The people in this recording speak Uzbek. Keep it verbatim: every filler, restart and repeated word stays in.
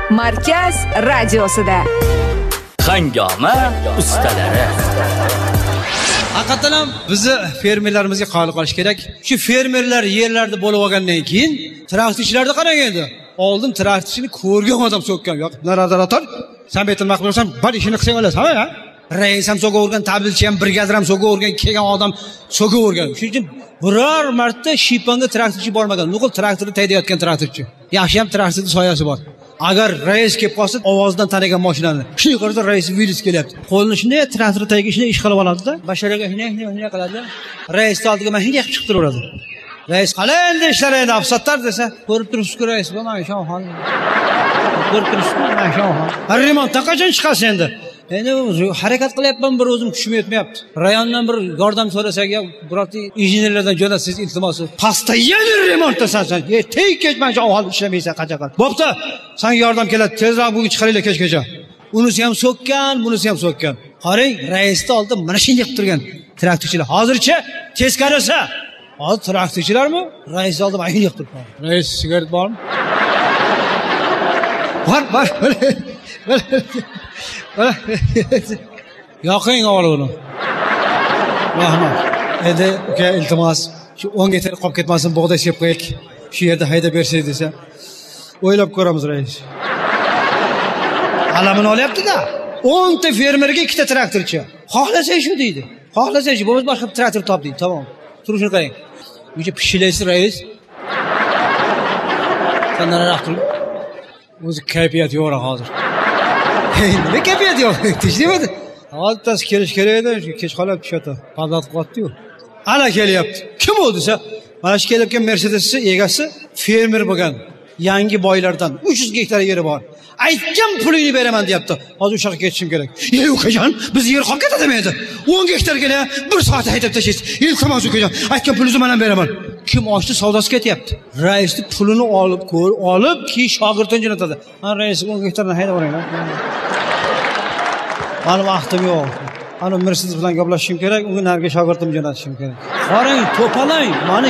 Markaz radiosida. Hangoma ustalari. Haqiqatan ham bizni fermerlarimizga qabul qilish kerak. Shu fermerlar yerlarda bo'lib olgandan keyin traktorchilarni qarang endi. Oldin traktorchini ko'rgan odam so'kkan. Yo'q, naradarator. Sen betilmoq bo'lsan, bir ishini qilsang olasan, ha? Rais ham so'kavergan, tabilchi ham, brigadir ham so'kavergan, kelgan odam so'kavergan. Shuning uchun biror marta Shiponga traktorchi bormagan. Nuqul traktorni taydayotgan traktorchi. Yaxshi ham traktorning soyasi bor. Agar rais kelib qolsa, ovozdan tanigan mashinani. Shunday qarasa rais virus kelyapti. Qo'lini shunday traktor tagiga shunday ish qilib oladi-da, basharaga shunday shunday qiladi. Raisning oldiga mana shunday chiqib turaveradi. Rais qalay endi ishlar endi afsatlar desa, ko'rib turibsiz-ku rais, mana shu hol. Ko'rib turibsiz-ku, mana shu hol. Remontdan qachon chiqasiz endi? Endi harakat qilyapman, bir o'zim kuchim yetmayapti. Rayondan bir yordam so'rasak, yo birorta injenerlardan jo'natsangiz iltimosi. Pasta yana remontdasan sen. Ey, tey kechman shu ahol ishlamaysan qachon. Bo'pti, senga yordam keladi. Tezroq bugun chiqaringlar kechgacha. Unisi ham so'kkan, bunisi ham so'kkan. Qarang, raisni oldi mana shunday qilib turgan traktorchilar. Hozircha teskarisa. Hozir traktorchilarmi? Rais oldi mana shunday qilib turibdi. Rais sigaret bormi? Bor, bor. Yoqing o'g'lini. Rahmat. Endi uka iltimos, shu o'n gektar qolib ketmasin, bug'doy sepib qo'yik. Shu yerda haydab bersangiz desa, o'ylab ko'ramiz rais. Alamini olyapti-da. o'n ta fermerga ikkita traktorchi. Xohlasang shu deydi. Xohlasang shu, bo'lmasa boshqa traktor top deydi. Tamom. Turishini qarang. Buncha pishilaysiz rais. Sandan raqib. O'zi kayfiyat yo'q hozir. Nima kayfiyat yo'q? Tishlamadi. Hozir kelish kerak edi, kech qolib tushadi. Pazat qotdi-yu. Ana kelyapti. Kim u desa, mana shu kelibgan Mercedes'ni egasi fermer bo'lgan. Yangi boylardan uch yuz gektar yeri bor. Aytgan pulini beraman deyapti. Hozir o'sha yerga ketishim kerak. Ey ukajon, biz yer qolib ketadimi endi? o'n gektargina bir soat haydab tashlaysiz. Iltimos ukajon, aytgan pulingizni men ham beraman. Kim ochdi, savdosi ketyapti. Raisning pulini olib ko'r, olib keyin shogirddan jo'natadi. Men rais o'n gektardan haydab borayman. Mani vaqtim yo'q. Ana Mercedes bilan gaplashishim kerak, unga narga shogirdim jo'natishim kerak. Qarang, to'palang, mani